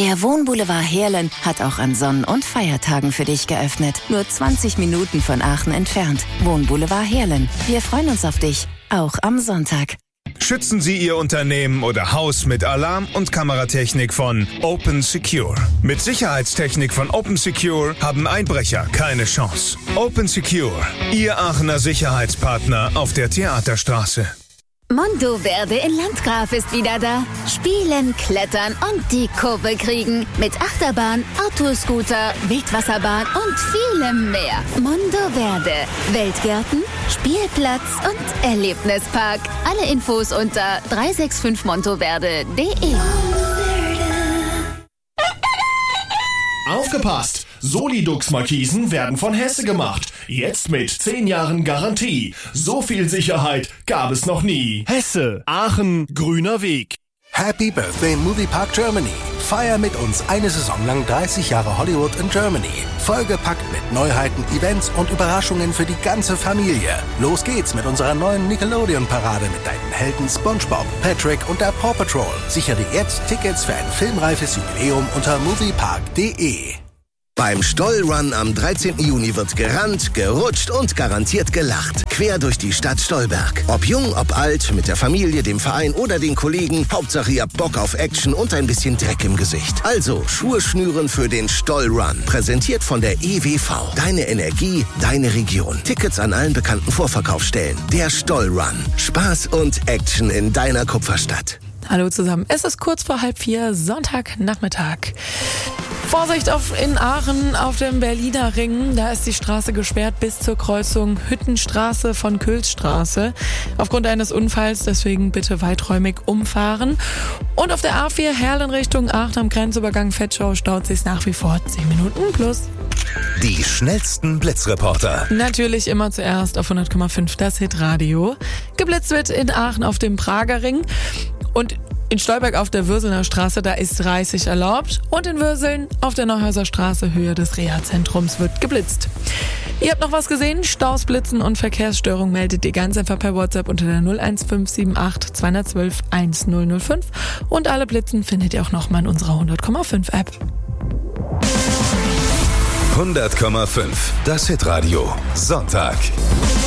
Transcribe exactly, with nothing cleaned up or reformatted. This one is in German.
Der Wohnboulevard Heerlen hat auch an Sonn- und Feiertagen für dich geöffnet. Nur zwanzig Minuten von Aachen entfernt. Wohnboulevard Heerlen. Wir freuen uns auf dich, auch am Sonntag. Schützen Sie Ihr Unternehmen oder Haus mit Alarm- und Kameratechnik von Open Secure. Mit Sicherheitstechnik von Open Secure haben Einbrecher keine Chance. Open Secure, Ihr Aachener Sicherheitspartner auf der Theaterstraße. Monteverde in Landgraf ist wieder da. Spielen, klettern und die Kurve kriegen. Mit Achterbahn, Autoscooter, Wildwasserbahn und vielem mehr. Monteverde. Weltgärten, Spielplatz und Erlebnispark. Alle Infos unter drei sechs fünf monteverde punkt de. Aufgepasst! Solidux-Markisen werden von Hesse gemacht. Jetzt mit zehn Jahren Garantie. So viel Sicherheit gab es noch nie. Hesse, Aachen, grüner Weg. Happy Birthday Moviepark Germany. Feier mit uns eine Saison lang dreißig Jahre Hollywood in Germany. Vollgepackt mit Neuheiten, Events und Überraschungen für die ganze Familie. Los geht's mit unserer neuen Nickelodeon-Parade mit deinen Helden SpongeBob, Patrick und der Paw Patrol. Sichere jetzt Tickets für ein filmreifes Jubiläum unter moviepark punkt de. Beim Stollrun am dreizehnten Juni wird gerannt, gerutscht und garantiert gelacht. Quer durch die Stadt Stolberg. Ob jung, ob alt, mit der Familie, dem Verein oder den Kollegen. Hauptsache ihr habt Bock auf Action und ein bisschen Dreck im Gesicht. Also Schuhe schnüren für den Stollrun. Präsentiert von der E W V. Deine Energie, deine Region. Tickets an allen bekannten Vorverkaufsstellen. Der Stollrun. Spaß und Action in deiner Kupferstadt. Hallo zusammen. Es ist kurz vor halb vier, Sonntagnachmittag. Vorsicht auf in Aachen auf dem Berliner Ring. Da ist die Straße gesperrt bis zur Kreuzung Hüttenstraße von Külsstraße. Aufgrund eines Unfalls, deswegen bitte weiträumig umfahren. Und auf der A vier Heerlen Richtung Aachen am Grenzübergang Vetschau staut sich nach wie vor zehn Minuten plus. Die schnellsten Blitzreporter. Natürlich immer zuerst auf hundert Komma fünf das Hitradio. Geblitzt wird in Aachen auf dem Prager Ring. Und in Stolberg auf der Würselner Straße, da ist dreißig erlaubt. Und in Würseln auf der Neuhäuser Straße, Höhe des Reha-Zentrums, wird geblitzt. Ihr habt noch was gesehen? Staus, Blitzen und Verkehrsstörungen meldet ihr ganz einfach per WhatsApp unter der null eins fünf sieben acht zwei eins zwei eins null null fünf. Und alle Blitzen findet ihr auch nochmal in unserer hundert Komma fünf App. hundert Komma fünf, das Hitradio. Sonntag.